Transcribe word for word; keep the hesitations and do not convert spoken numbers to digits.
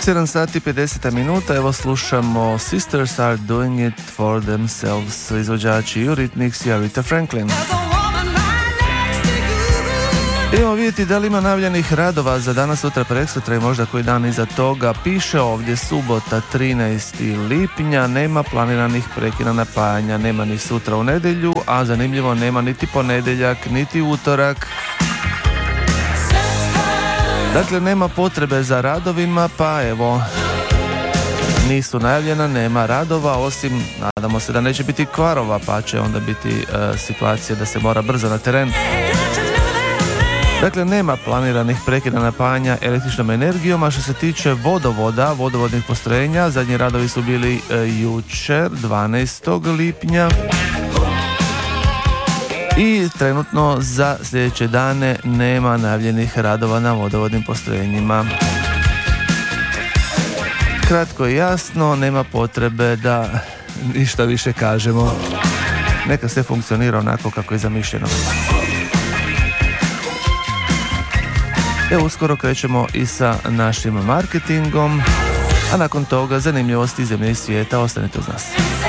sedam sati pedeset minuta, evo slušamo Sisters Are Doing It For Themselves, izvođači Eurythmics i Aretha Franklin. Idemo vidjeti da li ima najavljenih radova za danas, sutra, preksutra i možda koji dan iza toga. Piše ovdje subota trinaesti lipnja, nema planiranih prekida napajanja, nema ni sutra u nedjelju, a zanimljivo nema niti ponedjeljak, niti utorak. Dakle, nema potrebe za radovima, pa evo, nisu najavljena, nema radova, osim, nadamo se da neće biti kvarova, pa će onda biti e, situacija da se mora brzo na teren. Dakle, nema planiranih prekida napajanja električnom energijom, a što se tiče vodovoda, vodovodnih postrojenja, zadnji radovi su bili e, jučer, dvanaestog lipnja. I trenutno za sljedeće dane nema najavljenih radova na vodovodnim postrojenjima. Kratko i jasno, nema potrebe da ništa više kažemo. Neka sve funkcionira onako kako je zamišljeno. Evo, uskoro krećemo i sa našim marketingom, a nakon toga zanimljivosti zemlje i svijeta. Ostanite uz nas.